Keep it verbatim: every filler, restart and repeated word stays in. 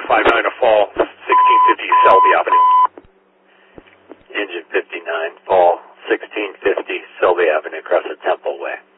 five nine to fall, sixteen fifty Selby Avenue. Engine fifty-nine, fall, sixteen fifty Selby Avenue across the Temple Way.